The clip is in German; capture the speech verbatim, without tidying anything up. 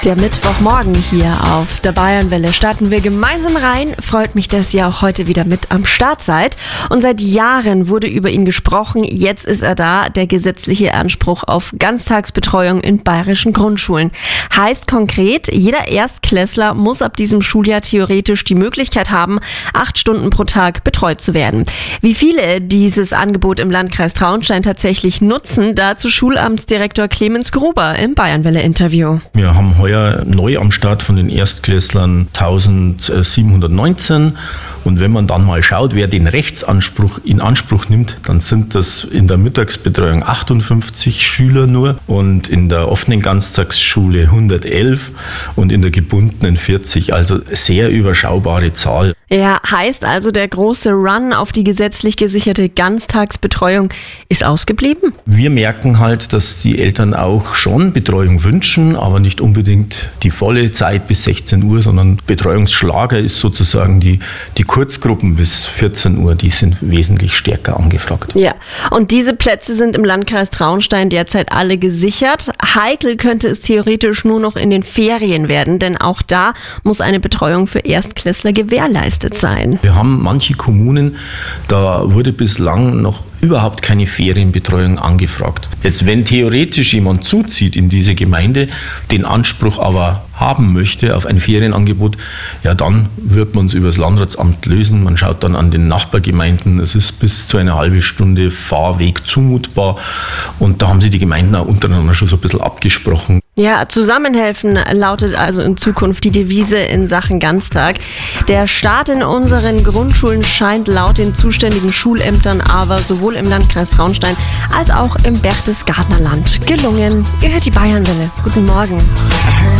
Der Mittwochmorgen hier auf der Bayernwelle starten wir gemeinsam rein. Freut mich, dass ihr auch heute wieder mit am Start seid. Und seit Jahren wurde über ihn gesprochen. Jetzt ist er da, der gesetzliche Anspruch auf Ganztagsbetreuung in bayerischen Grundschulen. Heißt konkret, jeder Erstklässler muss ab diesem Schuljahr theoretisch die Möglichkeit haben, acht Stunden pro Tag betreut zu werden. Wie viele dieses Angebot im Landkreis Traunstein tatsächlich nutzen, dazu Schulamtsdirektor Clemens Gruber im Bayernwelle-Interview. Wir haben heuer neu am Start von den Erstklässlern eintausendsiebenhundertneunzehn. Und wenn man dann mal schaut, wer den Rechtsanspruch in Anspruch nimmt, dann sind das in der Mittagsbetreuung achtundfünfzig Schüler nur und in der offenen Ganztagsschule hundertelf und in der gebundenen vierzig. Also sehr überschaubare Zahl. Ja, heißt also, der große Run auf die gesetzlich gesicherte Ganztagsbetreuung ist ausgeblieben? Wir merken halt, dass die Eltern auch schon Betreuung wünschen, aber nicht unbedingt die volle Zeit bis sechzehn Uhr, sondern Betreuungsschlager ist sozusagen die, die Kurzgruppen bis vierzehn Uhr, die sind wesentlich stärker angefragt. Ja, und diese Plätze sind im Landkreis Traunstein derzeit alle gesichert. Heikel könnte es theoretisch nur noch in den Ferien werden, denn auch da muss eine Betreuung für Erstklässler gewährleistet sein. Wir haben manche Kommunen, da wurde bislang noch überhaupt keine Ferienbetreuung angefragt. Jetzt, wenn theoretisch jemand zuzieht in diese Gemeinde, den Anspruch aber haben möchte auf ein Ferienangebot, ja, dann wird man es über das Landratsamt lösen. Man schaut dann an den Nachbargemeinden. Es ist bis zu einer halben Stunde Fahrweg zumutbar. Und da haben sich die Gemeinden auch untereinander schon so ein bisschen abgesprochen. Ja, zusammenhelfen lautet also in Zukunft die Devise in Sachen Ganztag. Der Start in unseren Grundschulen scheint laut den zuständigen Schulämtern aber sowohl im Landkreis Traunstein als auch im Berchtesgadener Land gelungen. Ihr hört die Bayernwelle. Guten Morgen.